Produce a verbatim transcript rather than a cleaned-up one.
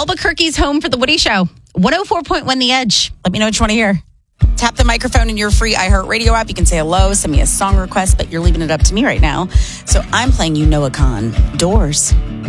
Albuquerque's home for the Woody Show. one oh four point one The Edge. Let me know what you want to hear. Tap the microphone in your free iHeartRadio app. You can say hello, send me a song request, but you're leaving it up to me right now. So I'm playing you Noah Khan, Doors.